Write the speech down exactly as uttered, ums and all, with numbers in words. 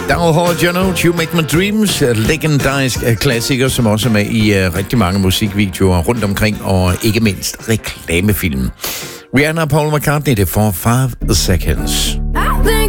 Daryl Hall, John Oates, You Make My Dreams, legendarisk klassiker, som også er med i uh, rigtig mange musikvideoer rundt omkring, og ikke mindst reklamefilm. Rihanna og Paul McCartney, det får five seconds. I think